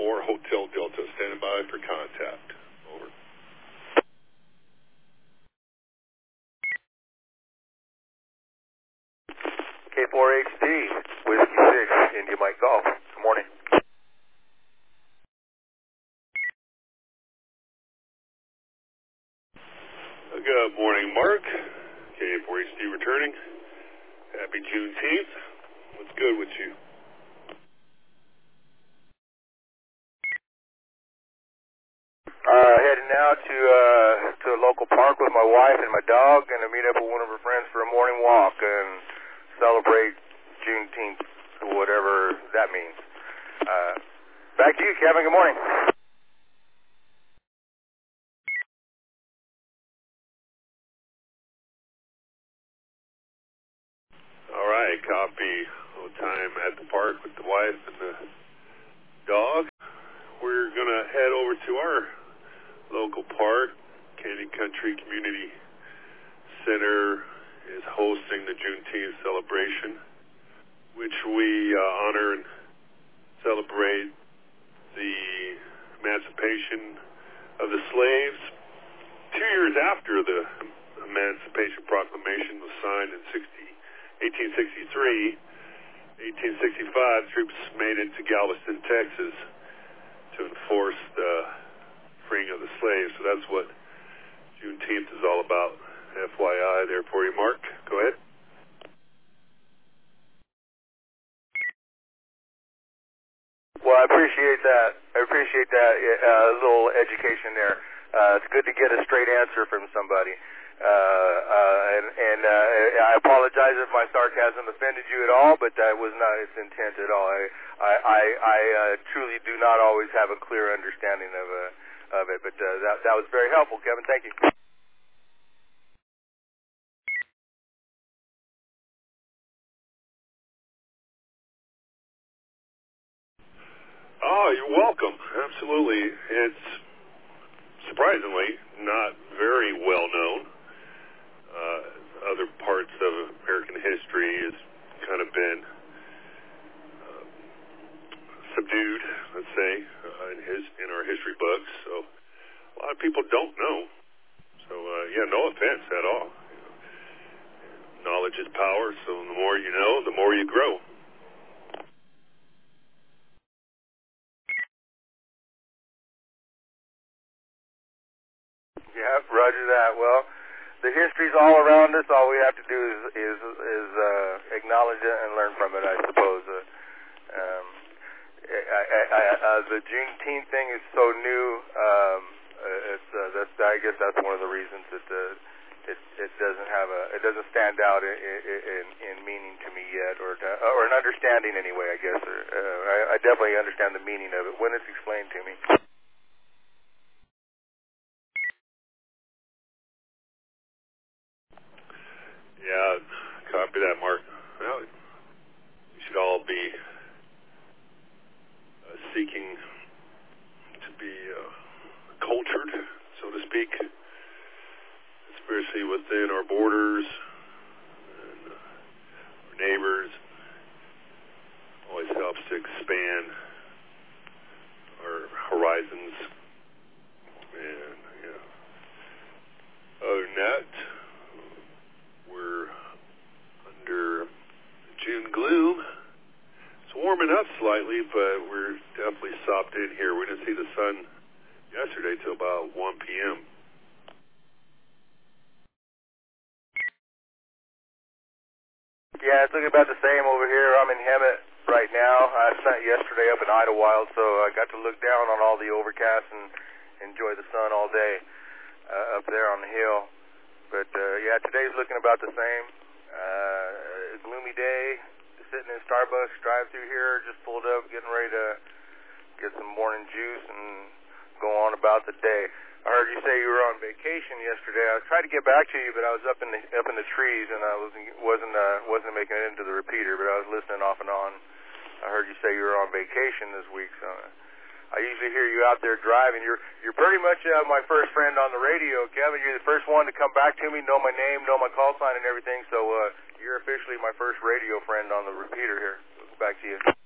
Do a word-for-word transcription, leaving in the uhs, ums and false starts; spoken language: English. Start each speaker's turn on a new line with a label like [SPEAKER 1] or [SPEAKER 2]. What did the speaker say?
[SPEAKER 1] four Hotel Delta, standing by for contact. Over.
[SPEAKER 2] K four H D, Whiskey six, India Mike Golf. Good morning.
[SPEAKER 1] Good morning, Mark. K four H D returning. Happy Juneteenth. What's good with you?
[SPEAKER 2] Uh, heading out to uh, to a local park with my wife and my dog, and to meet up with one of her friends for a morning walk and celebrate Juneteenth, whatever that means. Uh, back to you, Kevin. Good morning.
[SPEAKER 1] All right, copy. A little time at the park with the wife and the dog. We're going to head over to our local park. Canyon Country Community Center is hosting the Juneteenth celebration, which we uh, honor and celebrate the emancipation of the slaves. Two years after the Emancipation Proclamation was signed in eighteen sixty-three, eighteen sixty-five, troops made it to Galveston, Texas to enforce the freeing of the slaves. So that's what Juneteenth is all about. F Y I there for you, Mark. Go ahead.
[SPEAKER 2] Well, I appreciate that. I appreciate that uh, little education there. Uh, it's good to get a straight answer from somebody. Uh, uh, and and uh, I apologize if my sarcasm offended you at all, but that was not its intent at all. I I, I, I uh, truly do not always have a clear understanding of uh, of it, but uh, that that was very helpful, Kevin. Thank you.
[SPEAKER 1] Oh, you're welcome. Absolutely. It's surprisingly not very well known. Uh, other parts of American history has kind of been uh, subdued, let's say, uh, in his in our history books. So a lot of people don't know. So uh, yeah, no offense at all. You know, knowledge is power. So the more you know, the more you grow.
[SPEAKER 2] Yeah, roger that. Well, the history's all around us. All we have to do is is, is uh, acknowledge it and learn from it, I suppose. Uh, um, I, I, I, uh, the Juneteenth thing is so new. Um, it's uh, that's I guess that's one of the reasons that uh, it it doesn't have a it doesn't stand out in in, in meaning to me yet, or to, or an understanding anyway. I guess or, uh, I, I definitely understand the meaning of it when it's explained to me.
[SPEAKER 1] Yeah, copy that, Mark. Well, we should all be uh, seeking to be uh, cultured, so to speak, especially within our borders and uh, our neighbors. Always helps to expand our horizons. And, yeah. Other than that, we're under June gloom. It's warming up slightly, but we're definitely sopped in here. We didn't see the sun yesterday till about one p.m.
[SPEAKER 2] Yeah, it's looking about the same over here. I'm in Hemet right now. I spent yesterday up in Idlewild, so I got to look down on all the overcast and enjoy the sun all day uh, up there on the hill. But, uh, yeah, today's looking about the same. Uh, a gloomy day, sitting in Starbucks, drive-through here, just pulled up, getting ready to get some morning juice and go on about the day. I heard you say you were on vacation yesterday. I tried to get back to you, but I was up in the up in the trees, and I wasn't wasn't uh, wasn't making it into the repeater. But I was listening off and on. I heard you say you were on vacation this week, so I usually hear you out there driving. You're you're pretty much uh, my first friend on the radio, Kevin. You're the first one to come back to me, know my name, know my call sign, and everything. So uh, you're officially my first radio friend on the repeater here. Back to you.